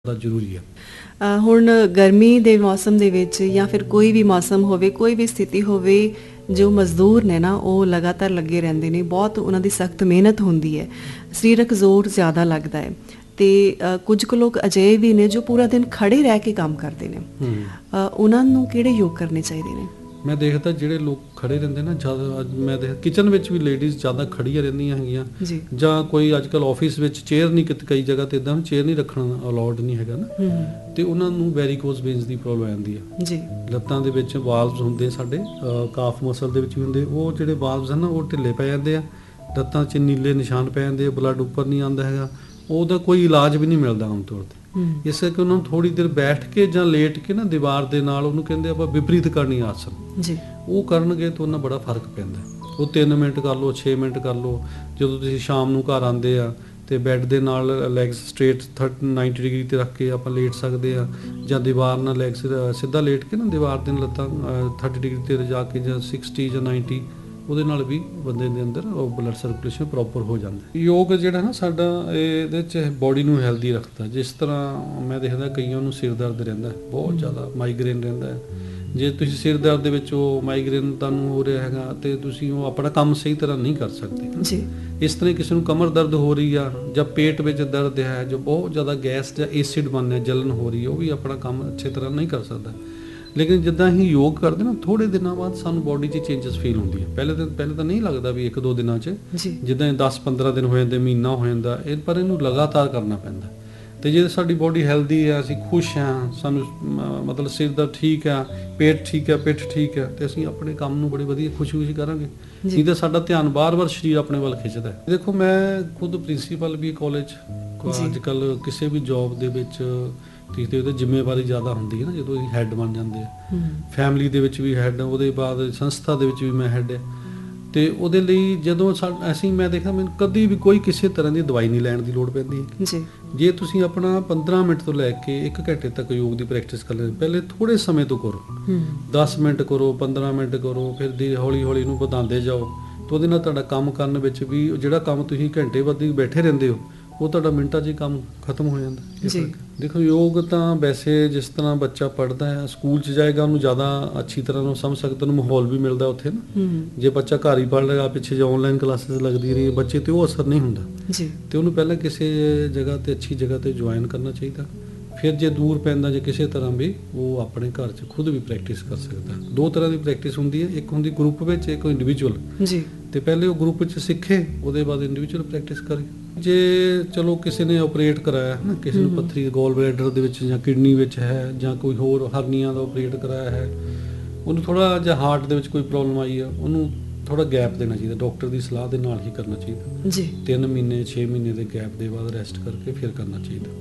ਜ਼ਰੂਰੀ ਹੈ। ਹੁਣ ਗਰਮੀ ਦੇ ਮੌਸਮ ਦੇ ਵਿੱਚ ਜਾਂ ਫਿਰ ਕੋਈ ਵੀ ਮੌਸਮ ਹੋਵੇ, ਕੋਈ ਵੀ ਸਥਿਤੀ ਹੋਵੇ, ਜੋ ਮਜ਼ਦੂਰ ਨੇ ਨਾ ਉਹ ਲਗਾਤਾਰ ਲੱਗੇ ਰਹਿੰਦੇ ਨੇ, ਬਹੁਤ ਉਹਨਾਂ ਦੀ ਸਖਤ ਮਿਹਨਤ ਹੁੰਦੀ ਹੈ, ਸਰੀਰਕ ਜ਼ੋਰ ਜ਼ਿਆਦਾ ਲੱਗਦਾ ਹੈ ਅਤੇ ਕੁਝ ਕੁ ਲੋਕ ਅਜਿਹੇ ਵੀ ਨੇ ਜੋ ਪੂਰਾ ਦਿਨ ਖੜ੍ਹੇ ਰਹਿ ਕੇ ਕੰਮ ਕਰਦੇ ਨੇ। ਉਹਨਾਂ ਨੂੰ ਕਿਹੜੇ ਯੋਗ ਕਰਨੇ ਚਾਹੀਦੇ ਨੇ? ਮੈਂ ਦੇਖਦਾ ਜਿਹੜੇ ਲੋਕ ਖੜ੍ਹੇ ਰਹਿੰਦੇ ਨਾ ਜ਼ਿਆਦਾ, ਮੈਂ ਦੇਖ ਕਿਚਨ ਵਿੱਚ ਵੀ ਲੇਡੀਜ਼ ਜ਼ਿਆਦਾ ਖੜ੍ਹੀਆਂ ਰਹਿੰਦੀਆਂ ਹੈਗੀਆਂ, ਜਾਂ ਕੋਈ ਅੱਜ ਕੱਲ੍ਹ ਆਫਿਸ ਵਿੱਚ ਚੇਅਰ ਨਹੀਂ, ਕਈ ਜਗ੍ਹਾ 'ਤੇ ਇੱਦਾਂ ਚੇਅਰ ਨਹੀਂ ਰੱਖਣਾ ਅਲਾਉਡ ਨਹੀਂ ਹੈਗਾ ਨਾ, ਅਤੇ ਉਹਨਾਂ ਨੂੰ ਵੈਰੀਕੋਜ਼ ਵੇਨਸ ਦੀ ਪ੍ਰੋਬਲਮ ਆ ਜਾਂਦੀ ਹੈ ਜੀ। ਲੱਤਾਂ ਦੇ ਵਿੱਚ ਵਾਲਵਸ ਹੁੰਦੇ ਸਾਡੇ, ਕਾਫ ਮਸਲ ਦੇ ਵਿੱਚ ਵੀ ਹੁੰਦੇ, ਉਹ ਜਿਹੜੇ ਵਾਲਵਸ ਹਨ ਨਾ ਉਹ ਢਿੱਲੇ ਪੈ ਜਾਂਦੇ ਆ, ਲੱਤਾਂ 'ਚ ਨੀਲੇ ਨਿਸ਼ਾਨ ਪੈ ਜਾਂਦੇ ਆ, ਬਲੱਡ ਉੱਪਰ ਨਹੀਂ ਆਉਂਦਾ ਹੈਗਾ, ਉਹਦਾ ਕੋਈ ਇਲਾਜ ਵੀ ਨਹੀਂ ਮਿਲਦਾ ਆਮ ਤੌਰ 'ਤੇ। ਇਸ ਕਰਕੇ ਉਹਨਾਂ ਨੂੰ ਥੋੜ੍ਹੀ ਦੇਰ ਬੈਠ ਕੇ ਜਾਂ ਲੇਟ ਕੇ ਨਾ ਦੀਵਾਰ ਦੇ ਨਾਲ, ਉਹਨੂੰ ਕਹਿੰਦੇ ਆਪਾਂ ਵਿਪਰੀਤ ਕਰਨੀ ਆਸਨ ਜੀ, ਉਹ ਕਰਨਗੇ ਤਾਂ ਉਹਨਾਂ ਬੜਾ ਫਰਕ ਪੈਂਦਾ। ਉਹ 3 ਮਿੰਟ ਕਰ ਲਓ, 6 ਮਿੰਟ ਕਰ ਲਓ। ਜਦੋਂ ਤੁਸੀਂ ਸ਼ਾਮ ਨੂੰ ਘਰ ਆਉਂਦੇ ਆ ਅਤੇ ਬੈੱਡ ਦੇ ਨਾਲ ਲੈਗਸ ਸਟਰੇਟ 90 ਡਿਗਰੀ 'ਤੇ ਰੱਖ ਕੇ ਆਪਾਂ ਲੇਟ ਸਕਦੇ ਆ, ਜਾਂ ਦੀਵਾਰ ਨਾਲ ਲੈਗਸ ਸਿੱਧਾ ਲੇਟ ਕੇ ਨਾ ਦੀਵਾਰ ਦੇ ਨਾਲ ਲੱਤਾਂ 30 ਡਿਗਰੀ 'ਤੇ ਜਾ ਕੇ, ਜਾਂ 60 ਜਾਂ 90, ਉਹਦੇ ਨਾਲ ਵੀ ਬੰਦੇ ਦੇ ਅੰਦਰ ਉਹ ਬਲੱਡ ਸਰਕੂਲੇਸ਼ਨ ਪ੍ਰੋਪਰ ਹੋ ਜਾਂਦਾ। ਯੋਗ ਜਿਹੜਾ ਨਾ ਸਾਡਾ ਇਹਦੇ 'ਚ ਬੋਡੀ ਨੂੰ ਹੈਲਦੀ ਰੱਖਦਾ। ਜਿਸ ਤਰ੍ਹਾਂ ਮੈਂ ਦੇਖਦਾ ਕਈਆਂ ਨੂੰ ਸਿਰ ਦਰਦ ਰਹਿੰਦਾ, ਬਹੁਤ ਜ਼ਿਆਦਾ ਮਾਈਗ੍ਰੇਨ ਰਹਿੰਦਾ। ਜੇ ਤੁਸੀਂ ਸਿਰ ਦਰਦ ਦੇ ਵਿੱਚ ਉਹ ਮਾਈਗ੍ਰੇਨ ਤੁਹਾਨੂੰ ਹੋ ਰਿਹਾ ਹੈਗਾ ਅਤੇ ਤੁਸੀਂ ਉਹ ਆਪਣਾ ਕੰਮ ਸਹੀ ਤਰ੍ਹਾਂ ਨਹੀਂ ਕਰ ਸਕਦੇ ਜੀ। ਇਸ ਤਰ੍ਹਾਂ ਕਿਸੇ ਨੂੰ ਕਮਰ ਦਰਦ ਹੋ ਰਹੀ ਆ, ਜਾਂ ਪੇਟ ਵਿੱਚ ਦਰਦ ਹੈ, ਜੋ ਬਹੁਤ ਜ਼ਿਆਦਾ ਗੈਸ ਜਾਂ ਐਸਿਡ ਬਣਿਆ, ਜਲਨ ਹੋ ਰਹੀ ਹੈ, ਉਹ ਵੀ ਆਪਣਾ ਕੰਮ ਅੱਛੇ ਤਰ੍ਹਾਂ ਨਹੀਂ ਕਰ ਸਕਦਾ। ਲੇਕਿਨ ਜਿੱਦਾਂ ਹੀ ਯੋਗ ਕਰਦੇ ਨਾ, ਥੋੜ੍ਹੇ ਦਿਨਾਂ ਬਾਅਦ ਸਾਨੂੰ ਬੋਡੀ 'ਚ ਚੇਂਜਸ ਫੀਲ ਹੁੰਦੀ ਹੈ। ਪਹਿਲੇ ਤਾਂ ਨਹੀਂ ਲੱਗਦਾ ਵੀ 1-2 ਦਿਨਾਂ 'ਚ, ਜਿੱਦਾਂ 10-15 ਦਿਨ ਹੋ ਜਾਂਦੇ, ਮਹੀਨਾ ਹੋ ਜਾਂਦਾ, ਪਰ ਇਹਨੂੰ ਲਗਾਤਾਰ ਕਰਨਾ ਪੈਂਦਾ। ਅਤੇ ਜੇ ਸਾਡੀ ਬੋਡੀ ਹੈਲਦੀ ਹੈ, ਅਸੀਂ ਖੁਸ਼ ਹਾਂ, ਸਾਨੂੰ ਮਤਲਬ ਸਿਰ ਦਾ ਠੀਕ ਆ, ਪੇਟ ਠੀਕ ਹੈ, ਪਿੱਠ ਠੀਕ ਹੈ, ਅਤੇ ਅਸੀਂ ਆਪਣੇ ਕੰਮ ਨੂੰ ਬੜੀ ਵਧੀਆ ਖੁਸ਼ੀ ਕਰਾਂਗੇ। ਨਹੀਂ ਤਾਂ ਸਾਡਾ ਧਿਆਨ ਬਾਰ-ਬਾਰ ਸਰੀਰ ਆਪਣੇ ਵੱਲ ਖਿੱਚਦਾ। ਦੇਖੋ, ਮੈਂ ਖੁਦ ਪ੍ਰਿੰਸੀਪਲ ਵੀ ਕਾਲਜ, ਅੱਜ ਕੱਲ੍ਹ ਕਿਸੇ ਵੀ ਜੋਬ ਦੇ ਵਿੱਚ ਤੁਸੀਂ ਉਹਦੇ ਜ਼ਿੰਮੇਵਾਰੀ ਜ਼ਿਆਦਾ ਹੁੰਦੀ ਹੈ ਨਾ, ਜਦੋਂ ਅਸੀਂ ਹੈੱਡ ਬਣ ਜਾਂਦੇ ਆ। ਫੈਮਿਲੀ ਦੇ ਵਿੱਚ ਵੀ ਹੈੱਡ, ਉਹਦੇ ਬਾਅਦ ਸੰਸਥਾ ਦੇ ਵਿੱਚ ਵੀ ਮੈਂ ਹੈੱਡ ਹੈ, ਅਤੇ ਉਹਦੇ ਲਈ ਜਦੋਂ ਮੈਂ ਦੇਖਦਾ, ਮੈਨੂੰ ਕਦੀ ਵੀ ਕੋਈ ਕਿਸੇ ਤਰ੍ਹਾਂ ਦੀ ਦਵਾਈ ਨਹੀਂ ਲੈਣ ਦੀ ਲੋੜ ਪੈਂਦੀ ਹੈ। ਜੇ ਤੁਸੀਂ ਆਪਣਾ 15 ਮਿੰਟ ਤੋਂ ਲੈ ਕੇ 1 ਘੰਟੇ ਤੱਕ ਯੋਗ ਦੀ ਪ੍ਰੈਕਟਿਸ ਕਰ ਲੈਂਦੇ, ਪਹਿਲੇ ਥੋੜ੍ਹੇ ਸਮੇਂ ਤੋਂ ਕਰੋ, 10 ਮਿੰਟ ਕਰੋ, 15 ਮਿੰਟ ਕਰੋ, ਫਿਰ ਹੌਲੀ ਇਹਨੂੰ ਵਧਾਉਂਦੇ ਜਾਓ, ਤਾਂ ਉਹਦੇ ਨਾਲ ਤੁਹਾਡਾ ਕੰਮ ਕਰਨ ਵਿੱਚ ਵੀ, ਜਿਹੜਾ ਕੰਮ ਤੁਸੀਂ ਘੰਟੇ ਵੱਧ ਬੈਠੇ ਰਹਿੰਦੇ ਹੋ, ਉਹ ਤੁਹਾਡਾ ਮਿੰਟਾਂ 'ਚ ਹੀ ਕੰਮ ਖਤਮ ਹੋ ਜਾਂਦਾ। ਦੇਖੋ, ਯੋਗ ਤਾਂ ਵੈਸੇ ਜਿਸ ਤਰ੍ਹਾਂ ਬੱਚਾ ਪੜ੍ਹਦਾ ਹੈ, ਸਕੂਲ 'ਚ ਜਾਏਗਾ, ਉਹਨੂੰ ਜ਼ਿਆਦਾ ਅੱਛੀ ਤਰ੍ਹਾਂ ਨੂੰ ਸਮਝ ਸਕਦਾ, ਉਹਨੂੰ ਮਾਹੌਲ ਵੀ ਮਿਲਦਾ ਉੱਥੇ ਨਾ। ਜੇ ਬੱਚਾ ਘਰ ਹੀ ਪੜ੍ਹ ਲਏਗਾ, ਪਿੱਛੇ ਜੇ ਔਨਲਾਈਨ ਕਲਾਸਿਸ ਲੱਗਦੀ ਰਹੀ ਬੱਚੇ 'ਤੇ, ਉਹ ਅਸਰ ਨਹੀਂ ਹੁੰਦਾ ਅਤੇ ਉਹਨੂੰ ਪਹਿਲਾਂ ਕਿਸੇ ਜਗ੍ਹਾ 'ਤੇ, ਅੱਛੀ ਜਗ੍ਹਾ 'ਤੇ ਜੁਆਇਨ ਕਰਨਾ ਚਾਹੀਦਾ। ਫਿਰ ਜੇ ਦੂਰ ਪੈਂਦਾ, ਜੇ ਕਿਸੇ ਤਰ੍ਹਾਂ ਵੀ, ਉਹ ਆਪਣੇ ਘਰ 'ਚ ਖੁਦ ਵੀ ਪ੍ਰੈਕਟਿਸ ਕਰ ਸਕਦਾ। 2 ਤਰ੍ਹਾਂ ਦੀ ਪ੍ਰੈਕਟਿਸ ਹੁੰਦੀ ਹੈ, ਇੱਕ ਹੁੰਦੀ ਗਰੁੱਪ ਵਿੱਚ, ਇੱਕ ਇੰਡੀਵਿਜੂਅਲ ਜੀ। ਅਤੇ ਪਹਿਲੇ ਉਹ ਗਰੁੱਪ 'ਚ ਸਿੱਖੇ, ਉਹਦੇ ਬਾਅਦ ਇੰਡੀਵਿਜੂਅਲ ਪ੍ਰੈਕਟਿਸ ਕਰੇ। ਜੇ ਚਲੋ ਕਿਸੇ ਨੇ ਆਪਰੇਟ ਕਰਾਇਆ ਹੈ ਨਾ, ਕਿਸੇ ਨੂੰ ਪੱਥਰੀ ਗੋਲ ਬਲੈਡਰ ਦੇ ਵਿੱਚ ਜਾਂ ਕਿਡਨੀ ਵਿੱਚ ਹੈ, ਜਾਂ ਕੋਈ ਹੋਰ ਹਰਨੀਆਂ ਦਾ ਆਪਰੇਟ ਕਰਾਇਆ ਹੈ, ਉਹਨੂੰ ਥੋੜ੍ਹਾ ਜਿਹਾ ਹਾਰਟ ਦੇ ਵਿੱਚ ਕੋਈ ਪ੍ਰੋਬਲਮ ਆਈ ਆ, ਉਹਨੂੰ ਥੋੜ੍ਹਾ ਗੈਪ ਦੇਣਾ ਚਾਹੀਦਾ, ਡਾਕਟਰ ਦੀ ਸਲਾਹ ਦੇ ਨਾਲ ਹੀ ਕਰਨਾ ਚਾਹੀਦਾ ਜੀ। 3 ਮਹੀਨੇ 6 ਮਹੀਨੇ ਦੇ ਗੈਪ ਦੇ ਬਾਅਦ ਰੈਸਟ ਕਰਕੇ ਫਿਰ ਕਰਨਾ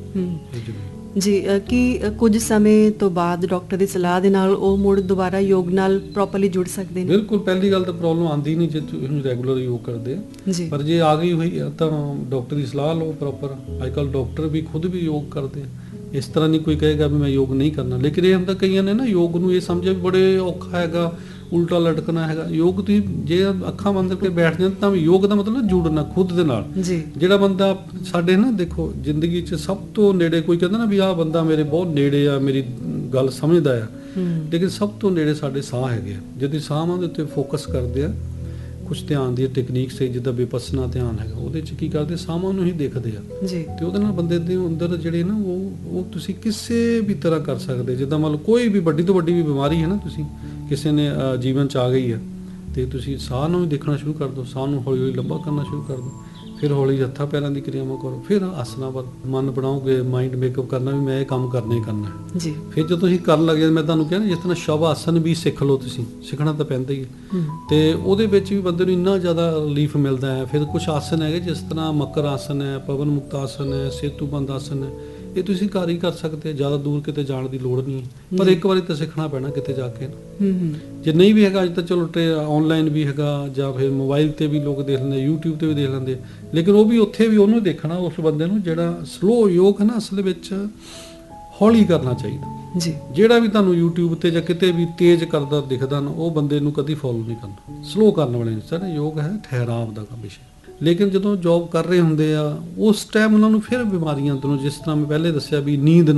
ਚਾਹੀਦਾ ਜੀ। ਕਿ ਕੁਝ ਸਮੇਂ ਤੋਂ ਬਾਅਦ ਡਾਕਟਰ ਦੀ ਸਲਾਹ ਦੇ ਨਾਲ ਉਹ ਮੁੜ ਦੁਬਾਰਾ ਯੋਗ ਨਾਲ ਪ੍ਰੋਪਰਲੀ ਜੁੜ ਸਕਦੇ ਨੇ? ਬਿਲਕੁਲ, ਪਹਿਲੀ ਗੱਲ ਤਾਂ ਪ੍ਰੋਬਲਮ ਆਉਂਦੀ ਨਹੀਂ ਜੇ ਤੁਸੀਂ ਰੈਗੂਲਰ ਯੋਗ ਕਰਦੇ ਆ ਜੀ, ਪਰ ਜੇ ਆ ਗਈ ਹੋਈ ਆ ਤਾਂ ਡਾਕਟਰ ਦੀ ਸਲਾਹ ਲਓ ਪ੍ਰੋਪਰ। ਅੱਜ ਕੱਲ੍ਹ ਡਾਕਟਰ ਵੀ ਖੁਦ ਵੀ ਯੋਗ ਕਰਦੇ ਆ, ਇਸ ਤਰ੍ਹਾਂ ਨਹੀਂ ਕੋਈ ਕਹੇਗਾ ਵੀ ਮੈਂ ਯੋਗ ਨਹੀਂ ਕਰਨਾ। ਲੇਕਿਨ ਇਹ ਹੁੰਦਾ, ਕਈਆਂ ਨੇ ਨਾ ਯੋਗ ਨੂੰ ਇਹ ਸਮਝਿਆ ਵੀ ਬੜੇ ਔਖਾ ਹੈਗਾ, ਉਲਟਾ ਲਟਕਣਾ ਹੈਗਾ। ਯੋਗ ਤੁਸੀਂ ਜੇ ਅੱਖਾਂ ਬੰਦ ਕਰਕੇ ਬੈਠ ਜਾਂਦੇ ਤਾਂ ਵੀ ਯੋਗ ਦਾ ਮਤਲਬ ਜੁੜਨਾ ਖੁਦ ਦੇ ਨਾਲ। ਜਿਹੜਾ ਬੰਦਾ ਸਾਡੇ ਨਾ, ਦੇਖੋ ਜ਼ਿੰਦਗੀ 'ਚ ਸਭ ਤੋਂ ਨੇੜੇ, ਕੋਈ ਕਹਿੰਦਾ ਨਾ ਵੀ ਆਹ ਬੰਦਾ ਮੇਰੇ ਬਹੁਤ ਨੇੜੇ ਆ, ਮੇਰੀ ਗੱਲ ਸਮਝਦਾ ਆ, ਲੇਕਿਨ ਸਭ ਤੋਂ ਨੇੜੇ ਸਾਡੇ ਸਾਹ ਹੈਗੇ ਆ। ਜਦੋਂ ਸਾਹਾਂ ਦੇ ਉੱਤੇ ਫੋਕਸ ਕਰਦੇ ਆ, ਕੁਛ ਧਿਆਨ ਦੀ ਟੈਕਨੀਕਸ ਹੈ, ਜਿੱਦਾਂ ਵਿਪਸਨਾ ਧਿਆਨ ਹੈਗਾ, ਉਹਦੇ 'ਚ ਕੀ ਕਰਦੇ, ਸਾਹਾਂ ਨੂੰ ਹੀ ਦੇਖਦੇ ਆ ਅਤੇ ਉਹਦੇ ਨਾਲ ਬੰਦੇ ਦੇ ਅੰਦਰ ਜਿਹੜੇ ਨਾ ਉਹ ਤੁਸੀਂ ਕਿਸੇ ਵੀ ਤਰ੍ਹਾਂ ਕਰ ਸਕਦੇ। ਜਿੱਦਾਂ ਮੰਨ ਲਓ ਕੋਈ ਵੀ ਵੱਡੀ ਤੋਂ ਵੱਡੀ ਵੀ ਬਿਮਾਰੀ ਹੈ ਨਾ, ਤੁਸੀਂ ਕਿਸੇ ਨੇ ਜੀਵਨ 'ਚ ਆ ਗਈ ਆ, ਅਤੇ ਤੁਸੀਂ ਸਾਹ ਨੂੰ ਵੀ ਦੇਖਣਾ ਸ਼ੁਰੂ ਕਰ ਦਿਓ, ਸਾਹ ਨੂੰ ਹੌਲੀ ਹੌਲੀ ਲੰਬਾ ਕਰਨਾ ਸ਼ੁਰੂ ਕਰ ਦਿਓ, ਫਿਰ ਹੌਲੀ ਹੱਥਾਂ ਪੈਰਾਂ ਦੀ ਕਿਰਿਆਵਾਂ ਕਰੋ, ਫਿਰ ਆਸਨਾਂ ਵੱਲ ਮਨ ਬਣਾਓਗੇ, ਮਾਈਂਡ ਮੇਕਅਪ ਕਰਨਾ ਵੀ ਮੈਂ ਇਹ ਕੰਮ ਕਰਨਾ ਹੀ ਕਰਨਾ ਜੀ। ਫਿਰ ਜਦੋਂ ਤੁਸੀਂ ਕਰਨ ਲੱਗੇ, ਮੈਂ ਤੁਹਾਨੂੰ ਕਿਹਾ ਨਾ, ਜਿਸ ਤਰ੍ਹਾਂ ਸ਼ਵ ਆਸਨ ਵੀ ਸਿੱਖ ਲਓ, ਤੁਸੀਂ ਸਿੱਖਣਾ ਤਾਂ ਪੈਂਦਾ ਹੀ ਹੈ, ਅਤੇ ਉਹਦੇ ਵਿੱਚ ਵੀ ਬੰਦੇ ਨੂੰ ਇੰਨਾ ਜ਼ਿਆਦਾ ਰਿਲੀਫ ਮਿਲਦਾ ਹੈ। ਫਿਰ ਕੁਛ ਆਸਨ ਹੈਗੇ, ਜਿਸ ਤਰ੍ਹਾਂ ਮਕਰ ਆਸਨ ਹੈ, ਪਵਨ ਮੁਕਤ ਆਸਨ ਹੈ, ਸੇਤੂਬੰਦ ਆਸਨ ਹੈ, ਇਹ ਤੁਸੀਂ ਘਰ ਹੀ ਕਰ ਸਕਦੇ, ਜ਼ਿਆਦਾ ਦੂਰ ਕਿਤੇ ਜਾਣ ਦੀ ਲੋੜ ਨਹੀਂ ਹੈ। ਪਰ ਇੱਕ ਵਾਰੀ ਤਾਂ ਸਿੱਖਣਾ ਪੈਣਾ ਕਿਤੇ ਜਾ ਕੇ ਨਾ। ਜੇ ਨਹੀਂ ਵੀ ਹੈਗਾ, ਅੱਜ ਤਾਂ ਚਲੋ ਔਨਲਾਈਨ ਵੀ ਹੈਗਾ, ਜਾਂ ਫਿਰ ਮੋਬਾਈਲ 'ਤੇ ਵੀ ਲੋਕ ਦੇਖ ਲੈਂਦੇ, YouTube 'ਤੇ ਵੀ ਦੇਖ ਲੈਂਦੇ, ਲੇਕਿਨ ਉਹ ਵੀ ਉੱਥੇ ਵੀ ਉਹਨੂੰ ਦੇਖਣਾ, ਉਸ ਬੰਦੇ ਨੂੰ ਜਿਹੜਾ ਸਲੋ ਯੋਗ ਹੈ ਨਾ, ਅਸਲ ਵਿੱਚ ਹੌਲੀ ਕਰਨਾ ਚਾਹੀਦਾ ਜੀ। ਜਿਹੜਾ ਵੀ ਤੁਹਾਨੂੰ YouTube 'ਤੇ ਜਾਂ ਕਿਤੇ ਵੀ ਤੇਜ਼ ਕਰਦਾ ਦਿਖਦਾ ਨਾ, ਉਹ ਬੰਦੇ ਨੂੰ ਕਦੀ ਫੋਲੋ ਨਹੀਂ ਕਰਨਾ। ਸਲੋ ਕਰਨ ਵਾਲੇ ਨੇ ਸਰ, ਯੋਗ ਹੈ ਠਹਿਰਾਵ ਦਾ ਵਿਸ਼ਾ। ਲੇਕਿਨ ਜਦੋਂ ਜੋਬ ਕਰ ਰਹੇ ਹੁੰਦੇ ਆ, ਉਸ ਟਾਈਮ ਉਹਨਾਂ ਨੂੰ ਫਿਰ ਬਿਮਾਰੀਆਂ ਤੋਂ, ਜਿਸ ਤਰ੍ਹਾਂ ਮੈਂ ਪਹਿਲੇ ਦੱਸਿਆ ਵੀ ਨੀਂਦ